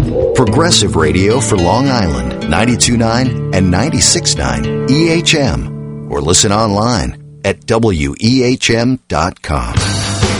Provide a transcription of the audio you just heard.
Progressive Radio for Long Island, 92.9 and 96.9 EHM. Or listen online at WEHM.com.